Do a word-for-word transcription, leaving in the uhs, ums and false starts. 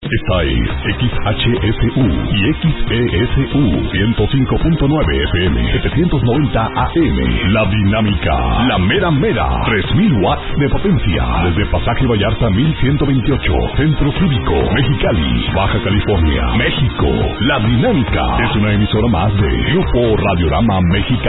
Esta es X H S U y X E S U ciento cinco punto nueve F M, setecientos noventa A M. La Dinámica, la mera mera, tres mil watts de potencia. Desde Pasaje Vallarta mil ciento veintiocho, Centro Cívico, Mexicali, Baja California, México. La Dinámica es una emisora más de Grupo Radiorama Mexicano.